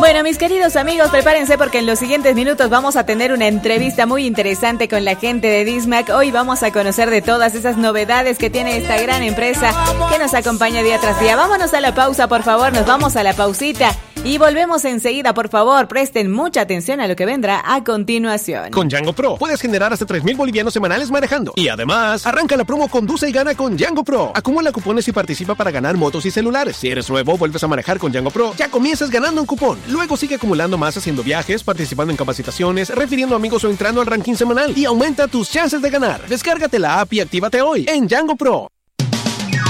Bueno, mis queridos amigos, prepárense porque en los siguientes minutos vamos a tener una entrevista muy interesante con la gente de Dismac. Hoy vamos a conocer de todas esas novedades que tiene esta gran empresa que nos acompaña día tras día. Vámonos a la pausa, por favor, nos vamos a la pausita y volvemos enseguida. Por favor, presten mucha atención a lo que vendrá a continuación. Con Django Pro puedes generar hasta 3,000 bolivianos semanales manejando. Y además, arranca la promo Conduce y Gana con Django Pro. Acumula cupones y participa para ganar motos y celulares. Si eres nuevo, vuelves a manejar con Django Pro, ya comienzas ganando un cupón. Luego sigue acumulando más haciendo viajes, participando en capacitaciones, refiriendo amigos o entrando al ranking semanal y aumenta tus chances de ganar. Descárgate la app y actívate hoy en Django Pro.